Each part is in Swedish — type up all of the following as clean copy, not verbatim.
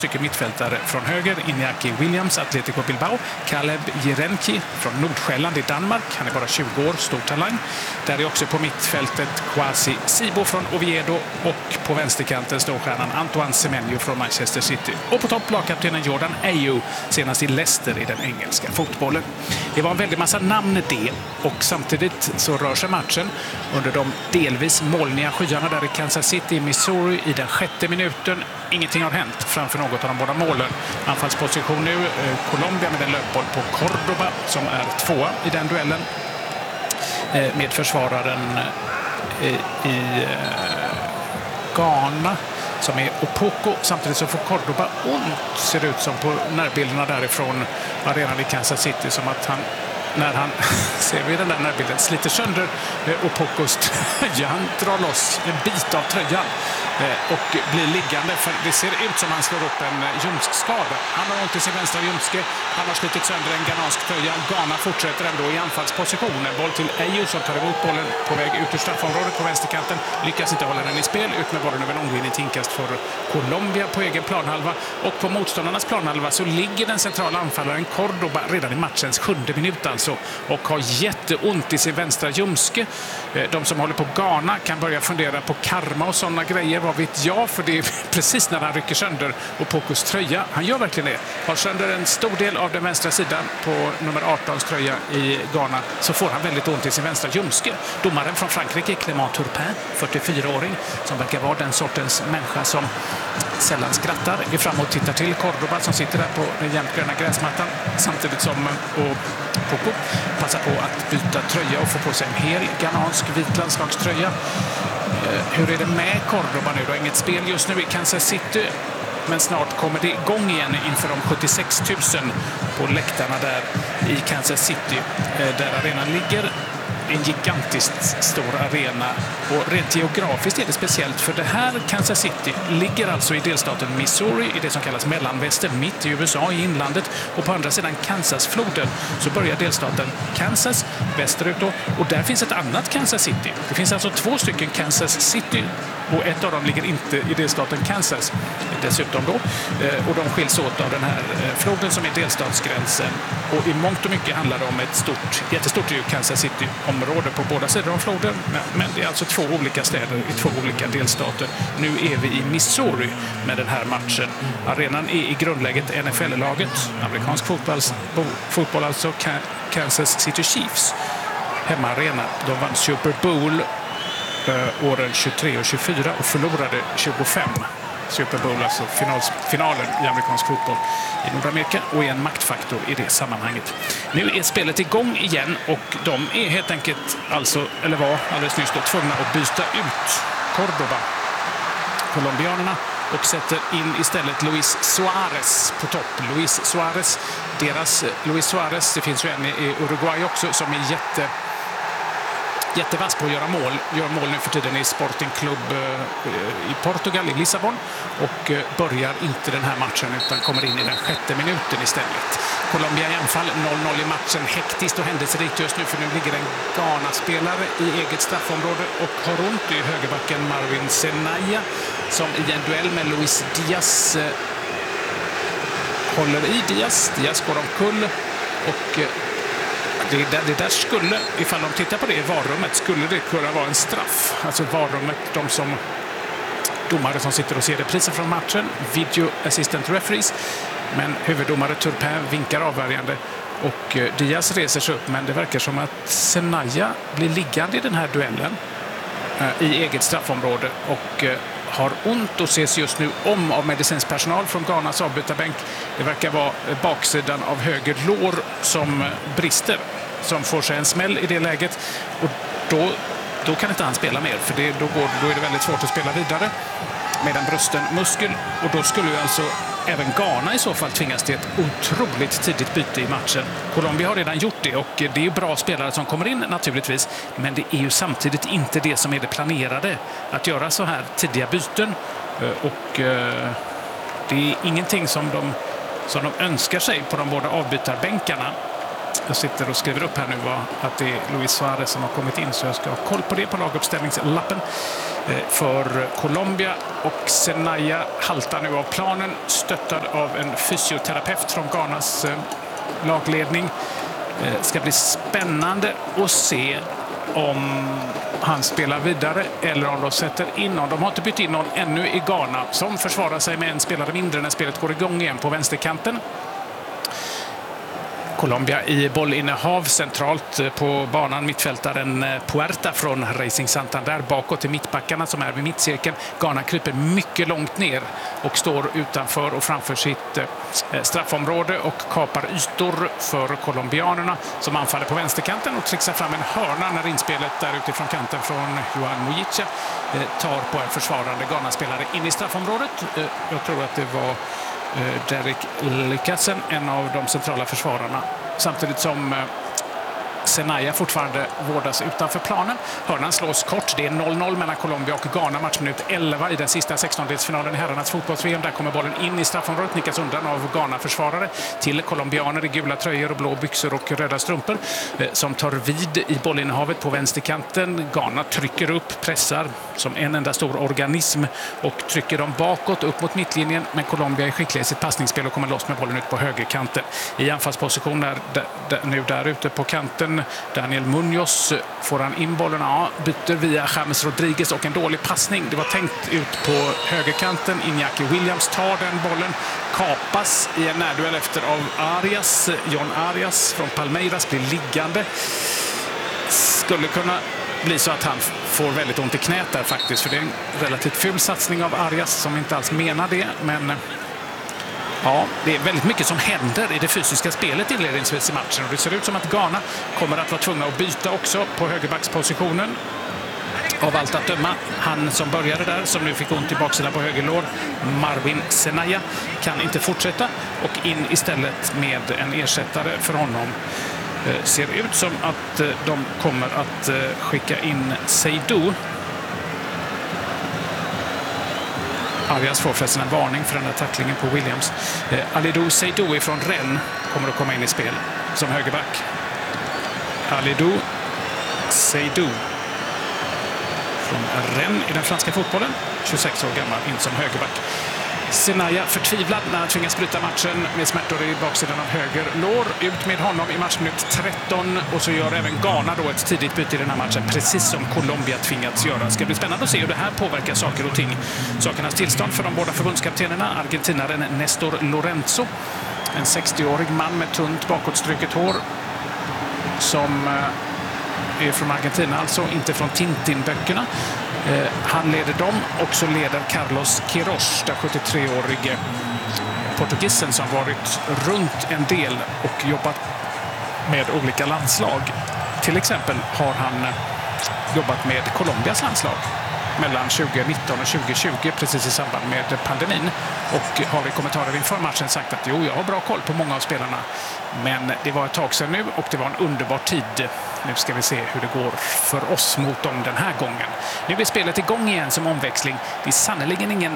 Mittfältare från höger, Iñaki Williams, Atletico Bilbao, Caleb Jerenki från Nordsjälland i Danmark. Han är bara 20 år, stor talang. Där är också på mittfältet Kwasi Sibo från Oviedo och på vänsterkanten storstjärnan Antoine Semenyo från Manchester City. Och på topp lagkaptenen Jordan Ayew, senast i Leicester i den engelska fotbollen. Det var en väldig massa namn det, och samtidigt så rör sig matchen under de delvis molniga skyarna där i Kansas City i Missouri i den 6:e minuten. Ingenting har hänt framför något av de båda målen. Anfallsposition nu, Colombia med en löpboll på Cordoba som är 2 i den duellen. Med försvararen i Ghana som är Opoko. Samtidigt så får Cordoba ont, ser det ut som på närbilderna därifrån arenan i Kansas City, som att han, när han ser vi den där närbilden, sliter sönder Opokos tröja. Han drar loss en bit av tröjan och blir liggande, för det ser ut som han slår upp en ljumskskada. Han har ont i sin vänstra ljumske, han har slitit sönder en ghanansk tröja. Ghana fortsätter ändå i anfallsposition. En boll till Ayew som tar emot bollen på väg ut ur straffområdet på vänsterkanten. Lyckas inte hålla den i spel, ut med bollen över långlinjen till inkast för Colombia på egen planhalva. Och på motståndarnas planhalva så ligger den centrala anfallaren Cordoba redan i matchens 7:e minut alltså, och har jätteont i sin vänstra ljumske. De som håller på Ghana kan börja fundera på karma och sådana grejer, vad vet jag, för det är precis när han rycker sönder Opokos tröja. Han gör verkligen det. Har sönder en stor del av den vänstra sidan på nummer 18s tröja i Ghana, så får han väldigt ont i sin vänstra ljumske. Domaren från Frankrike, Clément Turpin, 44-åring, som verkar vara den sortens människa som sällan skrattar, är fram och tittar till Cordoba som sitter där på den jämtgröna gräsmattan, samtidigt som Opoko passar på att byta tröja och få på sig en hel ghanansk vit landslagströja. Hur är det med Cordoba nu då? Inget spel just nu i Kansas City, men snart kommer det igång igen inför de 76 000 på läktarna där i Kansas City, där arenan ligger. En gigantiskt stor arena, och rent geografiskt är det speciellt, för det här Kansas City ligger alltså i delstaten Missouri, i det som kallas mellanväster, mitt i USA i inlandet, och på andra sidan Kansasfloden så börjar delstaten Kansas västerut då, och där finns ett annat Kansas City. Det finns alltså 2 stycken Kansas City, och ett av dem ligger inte i delstaten Kansas dessutom då, och de skiljs åt av den här floden som är delstatsgränsen, och i mångt och mycket handlar det om ett jättestort Kansas City-område på båda sidor om floden, men det är alltså 2 olika städer i 2 olika delstater. Nu är vi i Missouri med den här matchen. Arenan är i grundläget NFL-laget, amerikansk fotboll alltså, Kansas City Chiefs hemmaarena. De vann Super Bowl åren 23 och 24 och förlorade 25. Super Bowl, alltså finalen i amerikansk fotboll i Nordamerika, och är en maktfaktor i det sammanhanget. Nu är spelet igång igen, och de är helt enkelt alltså, eller var alldeles nyss då, tvungna att byta ut Cordoba, colombianerna, och sätter in istället Luis Suarez på topp. Luis Suarez, det finns ju en i Uruguay också som är jättevass på att göra mål. Gör mål nu för tiden i Sporting Club i Portugal, i Lissabon, och börjar inte den här matchen utan kommer in i den 6:e minuten istället. Colombia i anfall, 0-0 i matchen. Hektiskt och händelserikt just nu, för nu ligger en Ghana-spelare i eget straffområde och har ont i högerbacken Marvin Senaya, som i en duell med Luis Diaz håller i Diaz. Diaz går omkull, och det där skulle, ifall de tittar på det i varummet, skulle det kunna vara en straff. Alltså varummet, de som domare som sitter och ser repriser från matchen, video assistant referees, men huvuddomare Turpin vinkar avvärjande, och Diaz reser sig upp, men det verkar som att Senaya blir liggande i den här duellen i eget straffområde och har ont och ses just nu om av medicinsk personal från Ghanas avbytarbänk. Det verkar vara baksidan av höger lår som brister, som får sig en smäll i det läget, och då kan inte han spela mer, för då är det väldigt svårt att spela vidare med en brusten muskel, och då skulle ju alltså även Ghana i så fall tvingas till ett otroligt tidigt byte i matchen. Colombia har redan gjort det, och det är ju bra spelare som kommer in naturligtvis, men det är ju samtidigt inte det som är det planerade, att göra så här tidiga byten, och det är ingenting som de önskar sig på de båda avbytarbänkarna. Jag sitter och skriver upp här nu att det är Luis Suarez som har kommit in, så jag ska ha koll på det på laguppställningslappen. för Colombia. Och Senaya haltar nu av planen, stöttad av en fysioterapeut från Ghanas lagledning. Ska bli spännande att se om han spelar vidare eller om de sätter in någon. De har inte bytt in någon ännu i Ghana, som försvarar sig med en spelare mindre när spelet går igång igen på vänsterkanten. Colombia i bollinnehav centralt på banan. Mittfältaren Puerta från Racing Santander bakåt till mittbackarna som är vid mittcirkeln. Ghana kryper mycket långt ner och står utanför och framför sitt straffområde och kapar ytor för colombianerna som anfaller på vänsterkanten och trixar fram en hörna när inspelet där utifrån kanten från Johan Mojica tar på en försvarande Ghana-spelare in i straffområdet. Jag tror att det var Derek Lucasen, en av de centrala försvararna, samtidigt som Senaya fortfarande vårdas utanför planen. Hörnan slås kort. Det är 0-0 mellan Colombia och Ghana. Matchminut 11 i den sista 16-delsfinalen i herrarnas fotbolls-VM. Där kommer bollen in i straffområdet, nickas undan av Ghana-försvarare till colombianer i gula tröjor och blå byxor och röda strumpor som tar vid i bollinnehavet på vänsterkanten. Ghana trycker upp, pressar som en enda stor organism och trycker dem bakåt upp mot mittlinjen, men Colombia är skickliga i sitt passningsspel och kommer loss med bollen ut på högerkanten. I anfallsposition nu där ute på kanten Daniel Munoz får han in bollen, byter via James Rodriguez och en dålig passning. Det var tänkt ut på högerkanten. Iñaki Williams tar den bollen, kapas i en närduell efter av Arias. John Arias från Palmeiras blir liggande. Skulle kunna bli så att han får väldigt ont i knät där faktiskt, för det är en relativt ful satsning av Arias som inte alls menar det, men ja, det är väldigt mycket som händer i det fysiska spelet inledningsvis i matchen. Och det ser ut som att Ghana kommer att vara tvungna att byta också på högerbackspositionen. Av allt att döma, han som började där, som nu fick ont i baksidan på höger lår, Marvin Senaya, kan inte fortsätta och in istället med en ersättare för honom. Ser ut som att de kommer att skicka in Seydou. Arias får förresten en varning för den här tacklingen på Williams. Alidou Seydou från Rennes kommer att komma in i spel som högerback. Alidou Seydou från Rennes i den franska fotbollen. 26 år gammal, in som högerback. Senaya förtvivlad när han tvingas bryta matchen med smärtor i baksidan av höger lår. Ut med honom i matchminut 13 och så gör även Ghana då ett tidigt byte i den här matchen, precis som Colombia tvingats göra. Det ska bli spännande att se hur det här påverkar saker och ting. Sakernas tillstånd för de båda förbundskaptenerna. Argentinaren Nestor Lorenzo, en 60-årig man med tunt bakåtstruket hår som är från Argentina, alltså inte från Tintin-böckerna. Han leder dem och så leder Carlos Queiroz, den 73-årige portugisen som varit runt en del och jobbat med olika landslag. Till exempel har han jobbat med Colombias landslag mellan 2019 och 2020, precis i samband med pandemin, och har i kommentarer inför matchen sagt att jag har bra koll på många av spelarna, men det var ett tag sedan nu och det var en underbar tid. Nu ska vi se hur det går för oss mot dem den här gången. Nu är spelet igång igen som omväxling. Det är sannoliken ingen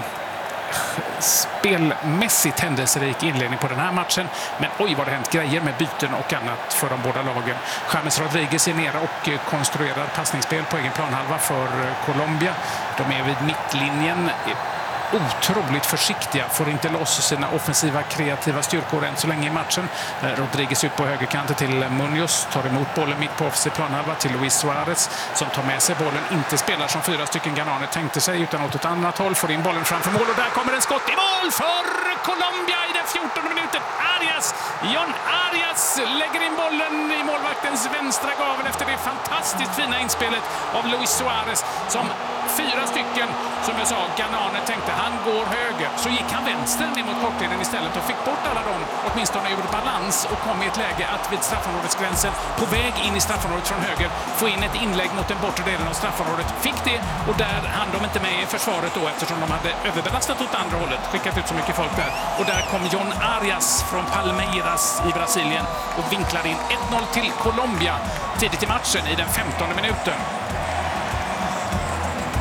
spelmässigt händelserik inledning på den här matchen, men oj vad det hänt grejer med byten och annat för de båda lagen. James Rodriguez är nere och konstruerar passningsspel på egen planhalva för Colombia. De är vid mittlinjen, otroligt försiktiga, får inte loss sina offensiva kreativa styrkor än så länge i matchen. Rodriguez ut på högerkanten till Munoz, tar emot bollen mitt på offensiv planhalva till Luis Suarez som tar med sig bollen, inte spelar som 4 stycken ghananer tänkte sig utan åt ett annat håll, får in bollen framför mål och där kommer en skott i mål för Colombia i den 14:e minuten. John Arias lägger in bollen i målvaktens vänstra gavel efter det fantastiskt fina inspelet av Luis Suarez som 4 stycken, som jag sa, ghananer tänkte han går höger, så gick han vänster ner mot kortlinjen istället och fick bort alla dem åtminstone ur balans och kom i ett läge att vid straffområdesgränsen på väg in i straffområdet från höger få in ett inlägg mot den bortre delen av straffområdet. Fick det och där hann de inte med i försvaret då eftersom de hade överbelastat åt andra hållet, skickat ut så mycket folk där. Och där kom John Arias från Palmeiras i Brasilien och vinklar in 1-0 till Colombia tidigt i matchen i den 15:e minuten. Bra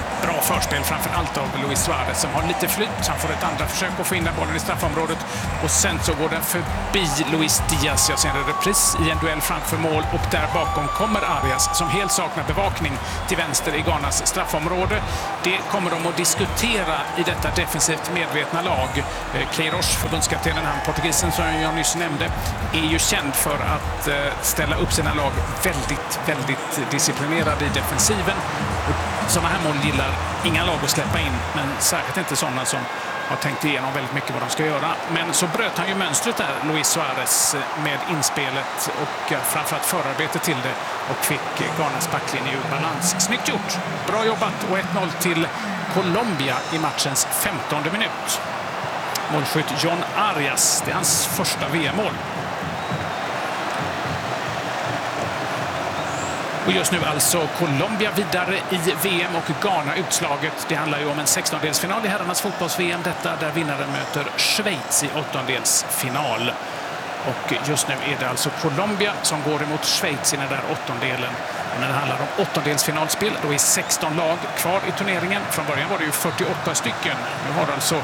förspel framför allt av Luis Suarez som har lite flytt. Han får ett andra försök att få in den bollen i straffområdet och sen så går den förbi Luis Diaz. Jag ser en repris i en duell framför mål och där bakom kommer Arias som helt saknar bevakning till vänster i Ghanas straffområde. Det kommer de att diskutera i detta defensivt medvetna lag. Queiroz, förbundskaptenen, han portugisen som jag nyss nämnde, är ju känd för att ställa upp sina lag väldigt disciplinerad i defensiven. Sådana här mål gillar inga lag att släppa in, men särskilt inte sådana som har tänkt igenom väldigt mycket vad de ska göra. Men så bröt han ju mönstret där, Luis Suarez, med inspelet och framförallt förarbetet till det och fick Ghanas backlinje ur balans. Snyggt gjort, bra jobbat och 1-0 till Colombia i matchens 15:e minut. Målskytt John Arias, det är hans första VM-mål. Och just nu alltså Colombia vidare i VM och Ghana utslaget. Det handlar ju om en 16-delsfinal i herrarnas fotbolls-VM. Detta där vinnaren möter Schweiz i 8-delsfinal. Och just nu är det alltså Colombia som går emot Schweiz i den där 8-delen. Och när det handlar om 8-delsfinalspel, då är 16 lag kvar i turneringen. Från början var det ju 48 stycken. Nu har alltså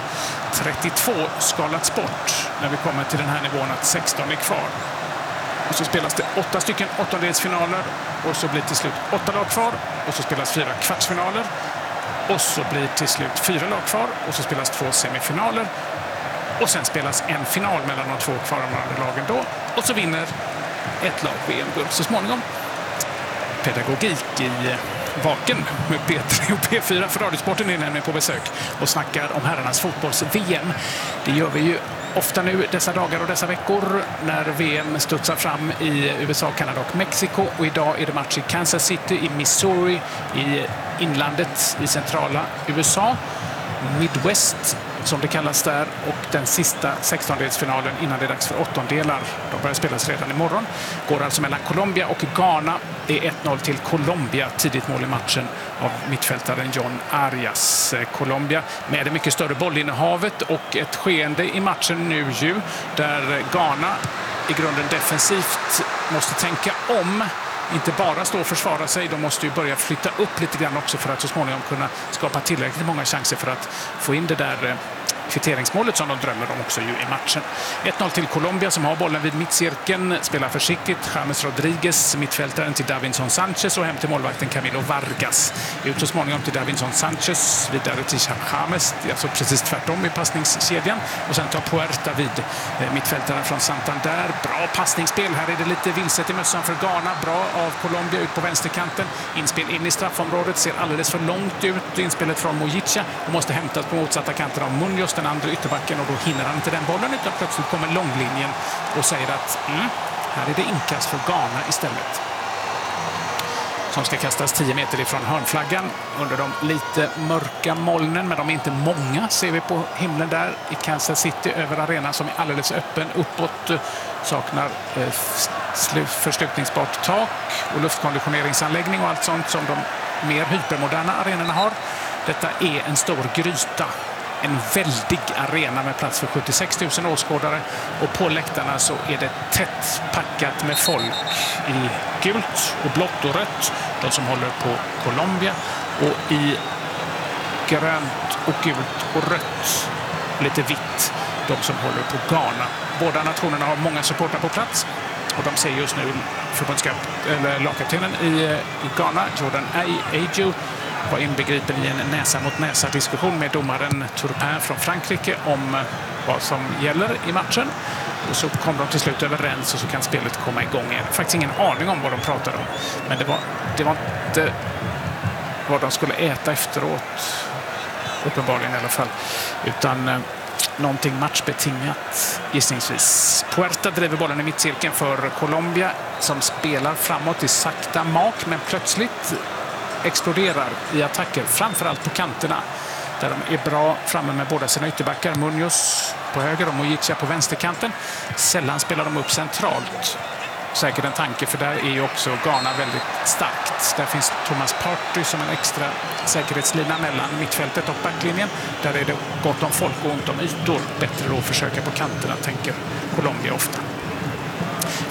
32 skalats bort när vi kommer till den här nivån att 16 är kvar. Och så spelas det 8 stycken 8-delsfinaler och så blir till slut 8 lag kvar och så spelas 4 kvartsfinaler och så blir till slut 4 lag kvar och så spelas 2 semifinaler och sen spelas en final mellan de 2 kvarvarande lagen då och så vinner ett lag VM-guld så småningom. Pedagogik i Vaken med P3 och P4 för Radiosporten är nämligen på besök och snackar om herrarnas fotbolls-VM. Det gör vi ju ofta nu dessa dagar och dessa veckor när VM studsar fram i USA, Kanada och Mexiko. Och idag är det match i Kansas City i Missouri i inlandet i centrala USA. Midwest som det kallas där och den sista 16-delsfinalen innan det är dags för 8-delar. De börjar spelas redan imorgon. Går alltså mellan Colombia och Ghana. Det är 1-0 till Colombia. Tidigt mål i matchen av mittfältaren John Arias. Colombia med det mycket större bollinnehavet och ett skeende i matchen nu ju där Ghana i grunden defensivt måste tänka om. Inte bara stå och försvara sig, de måste ju börja flytta upp lite grann också för att så småningom kunna skapa tillräckligt många chanser för att få in det där kvitteringsmålet som de drömmer om också ju i matchen. 1-0 till Colombia som har bollen vid mittcirkeln, spelar försiktigt. James Rodriguez, mittfältaren till Davinson Sanchez och hem till målvakten Camilo Vargas. Ut så småningom till Davinson Sanchez, vidare till James, alltså precis tvärtom i passningskedjan. Och sen tar Puerta vid mittfältaren från Santander. Bra passningsspel, här är det lite vilset i mössan för Ghana. Bra av Colombia ut på vänsterkanten. Inspel in i straffområdet, ser alldeles för långt ut. Inspelet från Mojica och måste hämtas på motsatta kanten av Munoz, den andra ytterbacken, och då hinner han inte den bollen utan plötsligt kommer långlinjen och säger att här är det inkast för Ghana istället. Som ska kastas 10 meter ifrån hörnflaggan under de lite mörka molnen, men de är inte många ser vi på himlen där i Kansas City över arenan som är alldeles öppen uppåt, saknar förslutningsbart tak och luftkonditioneringsanläggning och allt sånt som de mer hypermoderna arenorna har. Detta är en stor gryta. En väldig arena med plats för 76 000 åskådare och på läktarna så är det tätt packat med folk i gult och blått och rött, de som håller på Colombia, och i grönt och gult och rött, lite vitt, de som håller på Ghana. Båda nationerna har många supportrar på plats och de ser just nu lagkaptenen i Ghana, Jordan Ayew, var inbegripen i en näsa-mot-näsa-diskussion med domaren Turpin från Frankrike om vad som gäller i matchen. Och så kom de till slut överens och så kan spelet komma igång igen. Faktiskt ingen aning om vad de pratade om. Men det var inte vad de skulle äta efteråt, uppenbarligen i alla fall. Utan någonting matchbetingat gissningsvis. Puerta driver bollen i mittcirkeln för Colombia som spelar framåt i sakta mak, men plötsligt exploderar i attacker, framförallt på kanterna där de är bra framme med båda sina ytterbackar. Munoz på höger och Mojica på vänsterkanten. Sällan spelar de upp centralt. Säkert en tanke, för där är ju också Ghana väldigt starkt. Där finns Thomas Partey som en extra säkerhetslina mellan mittfältet och backlinjen. Där är det gott om folk och ont om ytor. Bättre då att försöka på kanterna, tänker Colombia ofta.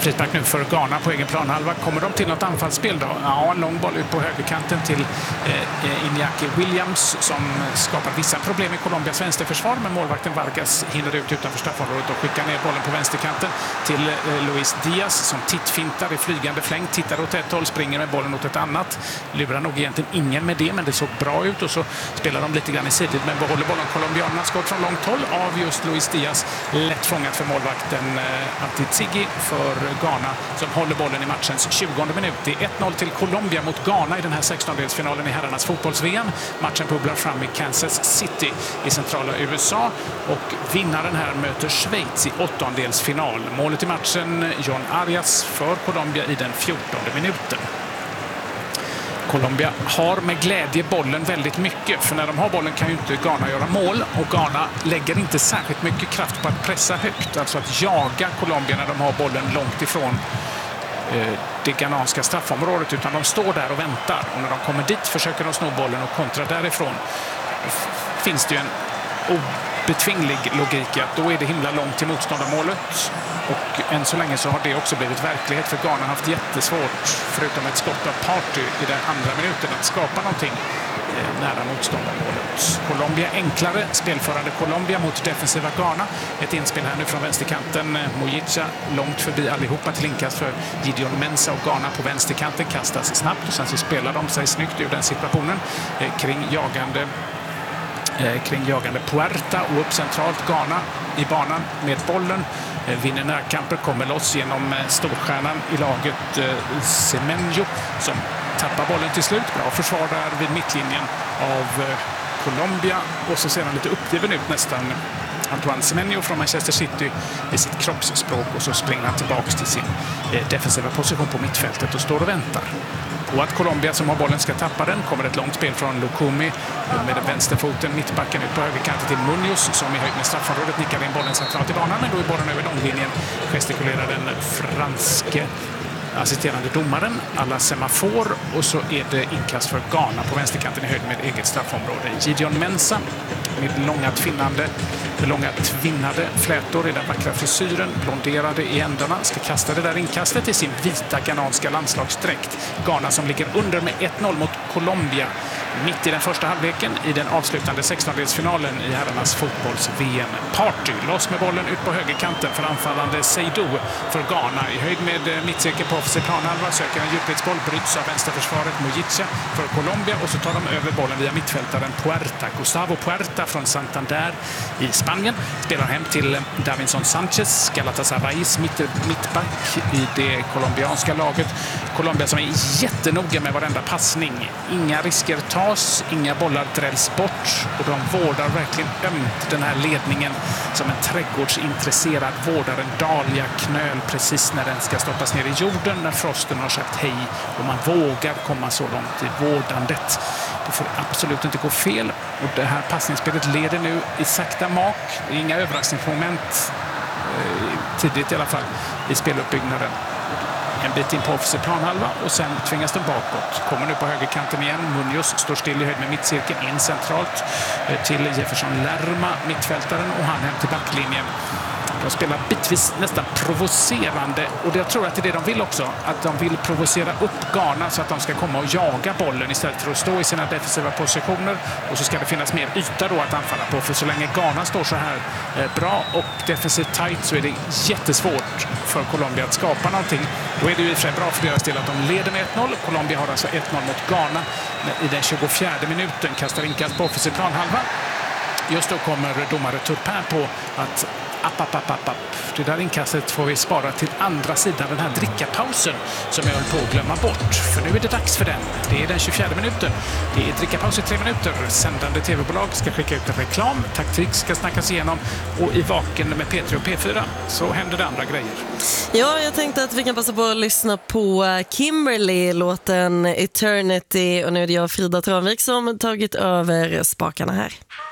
Frispark nu för Ghana på egen planhalva. Kommer de till något anfallsspel då? Ja, en lång boll ut på högerkanten till Iñaki Williams som skapar vissa problem i Colombias vänsterförsvar, men målvakten Vargas hinner ut utanför straffområdet och skickar ner bollen på vänsterkanten till Luis Diaz som tittfintar i flygande fläng, tittar åt ett håll, springer med bollen åt ett annat. Lurar nog egentligen ingen med det, men det såg bra ut och så spelar de lite grann i sidled, men behåller bollen. Colombianerna skott från långt håll av just Luis Diaz. Lätt fångat för målvakten Atizigi för Ghana som håller bollen i matchens 20:e minut. Det är 1-0 till Colombia mot Ghana i den här 16-delsfinalen i herrarnas fotbolls-VM. Matchen bubblar fram i Kansas City i centrala USA och vinnaren här möter Schweiz i 8-delsfinal. Målet i matchen John Arias för Colombia i den 14:e minuten. Colombia har med glädje bollen väldigt mycket, för när de har bollen kan ju inte Ghana göra mål och Ghana lägger inte särskilt mycket kraft på att pressa högt, alltså att jaga Colombia när de har bollen långt ifrån det ghananska straffområdet, utan de står där och väntar och när de kommer dit försöker de sno bollen och kontra därifrån. Finns det ju en obetvinglig logik att då är det himla långt till motståndarmålet. Och än så länge så har det också blivit verklighet, för Ghana har haft jättesvårt, förutom ett skott av Party i den andra minuten, att skapa någonting nära motståndarmålet. Colombia enklare, spelförande Colombia mot defensiva Ghana. Ett inspel här nu från vänsterkanten. Mojica långt förbi allihopa till inkast för Gideon Mensah och Ghana på vänsterkanten kastas snabbt och sen så spelar de sig snyggt ur den situationen kring jagande Puerta och upp centralt Ghana i banan med bollen. Vinner närkamper, kommer loss genom storstjärnan i laget Semenyo som tappar bollen till slut. Bra försvar där vid mittlinjen av Colombia och så ser han lite uppgiven ut nästan, Antoine Semenyo från Manchester City i sitt kroppsspråk, och så springer han tillbaka till sin defensiva position på mittfältet och står och väntar. Och att Colombia som har bollen ska tappa den, kommer ett långt spel från Lukumi med vänsterfoten, mittbacken ut på högerkanten till Munoz som i höjd med straffområdet nickar in bollen centralt i banan, men då är bollen över långlinjen, gestikulerar den franske assisterande domaren alla semafor, och så är det inkast för Ghana på vänsterkanten i höjd med eget straffområde. Gideon Mensah med långa tvinnade flätor i den vackra frisyren, blonderade i ändarna, ska kasta det där inkastet i sin vita ghananska landslagsdräkt. Ghana som ligger under med 1-0 mot Colombia mitt i den första halvleken i den avslutande 16-delsfinalen i herrarnas fotbolls-VM. Party loss med bollen ut på högerkanten för anfallande Seydou för Ghana i höjd med mittcirkeln på offensiv planhalva, söker en djupledsboll, bryts av vänsterförsvaret Mojica för Colombia och så tar de över bollen via mittfältaren Puerta. Gustavo Puerta från Santander i Spanien spelar hem till Davinson Sanchez, Galatasarays mittback i det colombianska laget. Colombia som är jättenoga med varenda passning. Inga risker tas, inga bollar drälls bort och de vårdar verkligen ömt den här ledningen som en trädgårdsintresserad vårdare. Dahlia knöl precis när den ska stoppas ner i jorden när frosten har sagt hej och man vågar komma så långt i vårdandet. Det får absolut inte gå fel och det här passningsspelet leder nu i sakta mak. Det är inga överraskningsmoment tidigt i alla fall i speluppbyggnaden. En bit in på offensiv planhalva och sen tvingas den bakåt. Kommer nu på högerkanten igen. Munoz står still i höjd med mittcirkeln in centralt till Jefferson Lerma, mittfältaren, och han hem till backlinjen. De spelar bitvis nästan provocerande och jag tror att det är det de vill också. Att de vill provocera upp Ghana så att de ska komma och jaga bollen istället för att stå i sina defensiva positioner. Och så ska det finnas mer yta då att anfalla på. För så länge Ghana står så här bra och defensivt tight så är det jättesvårt för Colombia att skapa någonting. Då är det ju i och för sig bra för deras del att de leder med 1-0. Colombia har alltså 1-0 mot Ghana i den 24:e minuten. Kastar inkast på offensiv planhalva. Just då kommer domare Turpin på att app. Det där inkastet får vi spara till andra sidan den här drickapausen som jag höll på att glömma bort. För nu är det dags för den. Det är den 24:e minuten. Det är drickapaus i 3 minuter. Sändande tv-bolag ska skicka ut en reklam. Taktik ska snackas igenom. Och i Vaken med P3 och P4 så händer det andra grejer. Ja, jag tänkte att vi kan passa på att lyssna på Kimberly, låten Eternity. Och nu är det jag, Frida Tranvik, som tagit över spakarna här.